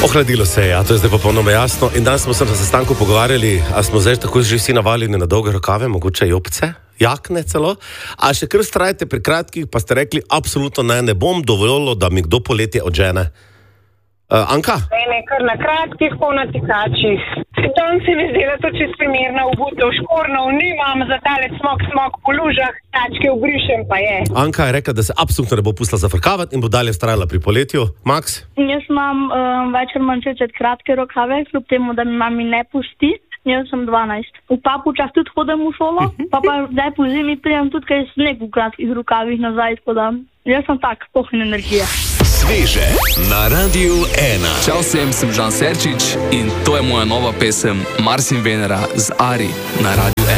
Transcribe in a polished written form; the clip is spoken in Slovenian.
Ohladilo se je, ja, to je zdaj popolnoma jasno. In danes smo se na sestanku pogovarjali, a smo zdaj tako že vsi navaljeni na dolge rokave, mogoče jopce, jakne celo. A še kar vztrajate pri kratkih, pa ste rekli, absolutno ne bom dovolilo, da mi kdo poletje odžene. Anka? Ne, kar na kratkih, po natikačih. Tam se mi zdela to čist primerna obutev, škornov nimam, za tale smok po lužah, tačke obrišem pa je. Anka je rekla, da se absolutno ne bo pustila zafrkavati in bo dalje vztrajala pri poletju. Max? Jaz imam več ali manj kratke rokave, kljub temu, da mi mami ne pusti. Jaz sem 12. V papučah tudi hodim v šolo, pa zdaj po zimi prijem tudi kaj sneg v kratkih rokavih nazaj, tako da jaz sem tak, poln energije. Sveže na Radiu 1. Čau vsem, sem Žan Serčič in to je moja nova pesem Mars in Venera z Ari na Radiu.